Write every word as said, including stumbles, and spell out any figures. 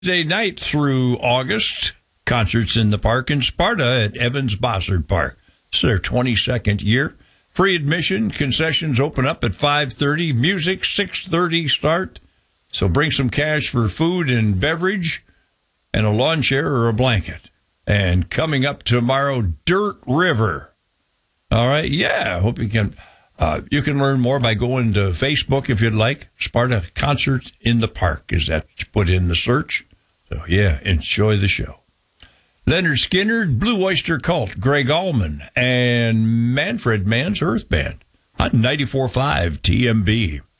Wednesday night through August, concerts in the park in Sparta at Evans Bossard Park. It's their twenty-second year. Free admission. Concessions open up at five thirty. Music, six thirty start. So bring some cash for food and beverage and a lawn chair or a blanket. And coming up tomorrow, Dirt River. All right, yeah, I hope you can. Uh, you can learn more by going to Facebook if you'd like. Sparta Concerts in the Park is that you put in the search. So, yeah, enjoy the show. Leonard Skinner, Blue Oyster Cult, Greg Allman, and Manfred Mann's Earth Band on ninety-four point five T M B.